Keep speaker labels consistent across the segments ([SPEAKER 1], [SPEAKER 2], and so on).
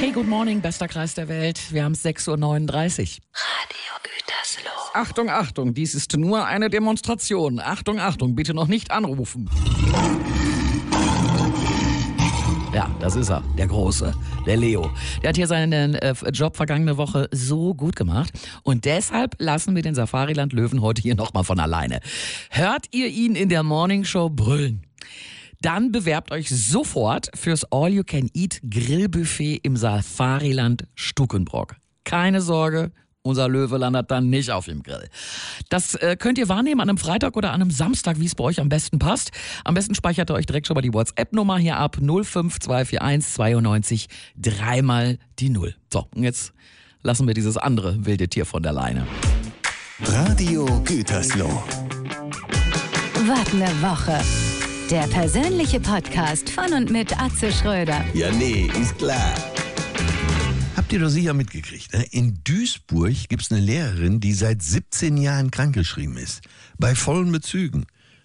[SPEAKER 1] Hey, good morning, bester Kreis der Welt. Wir haben es 6.39 Uhr.
[SPEAKER 2] Radio Gütersloh.
[SPEAKER 1] Achtung, Achtung, dies ist nur eine Demonstration. Achtung, Achtung, bitte noch nicht anrufen. Ja, das ist er, der Große, der Leo. Der hat hier seinen Job vergangene Woche so gut gemacht. Und deshalb lassen wir den Safariland Löwen heute hier nochmal von alleine. Hört ihr ihn in der Morningshow brüllen? Dann bewerbt euch sofort fürs All-You-Can-Eat-Grillbuffet im Safariland Stukenbrock. Keine Sorge, unser Löwe landet dann nicht auf dem Grill. Das könnt ihr wahrnehmen an einem Freitag oder an einem Samstag, wie es bei euch am besten passt. Am besten speichert ihr euch direkt schon mal die WhatsApp-Nummer hier ab. 05241 92 3 die 0. So, und jetzt lassen wir dieses andere wilde Tier von der Leine.
[SPEAKER 3] Radio Gütersloh.
[SPEAKER 2] Was ne Woche. Der persönliche Podcast von und mit Atze Schröder.
[SPEAKER 3] Ja, nee, ist klar. Habt ihr doch sicher mitgekriegt, ne? In Duisburg gibt's eine Lehrerin, die seit 17 Jahren krankgeschrieben ist. Bei vollen Bezügen.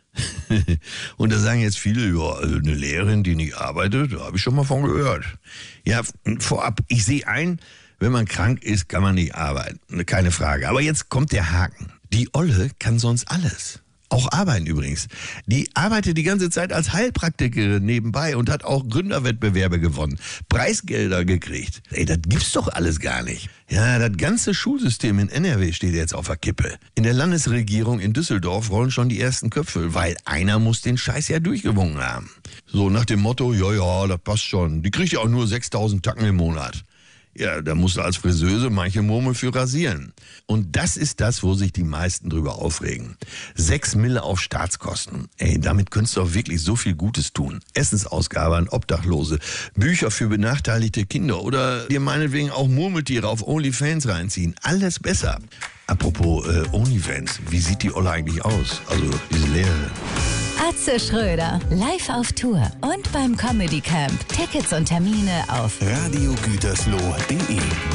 [SPEAKER 3] Und da sagen jetzt viele, ja, also eine Lehrerin, die nicht arbeitet, da habe ich schon mal von gehört. Ja, vorab, ich sehe ein, wenn man krank ist, kann man nicht arbeiten. Keine Frage. Aber jetzt kommt der Haken. Die Olle kann sonst alles. Auch arbeiten übrigens. Die arbeitet die ganze Zeit als Heilpraktikerin nebenbei und hat auch Gründerwettbewerbe gewonnen, Preisgelder gekriegt. Ey, das gibt's doch alles gar nicht. Ja, das ganze Schulsystem in NRW steht jetzt auf der Kippe. In der Landesregierung in Düsseldorf rollen schon die ersten Köpfe, weil einer muss den Scheiß ja durchgewunken haben. So nach dem Motto, ja, das passt schon. Die kriegt ja auch nur 6.000 Tacken im Monat. Ja, da musst du als Friseuse manche Murmel für rasieren. Und das ist das, wo sich die meisten drüber aufregen. 6 Mille auf Staatskosten. Ey, damit könntest du doch wirklich so viel Gutes tun. Essensausgabe an Obdachlose, Bücher für benachteiligte Kinder oder dir meinetwegen auch Murmeltiere auf OnlyFans reinziehen. Alles besser. Apropos OnlyFans, wie sieht die Olle eigentlich aus? Also diese Lehrerin.
[SPEAKER 2] Atze Schröder, live auf Tour und beim Comedy Camp. Tickets und Termine auf
[SPEAKER 3] radiogütersloh.de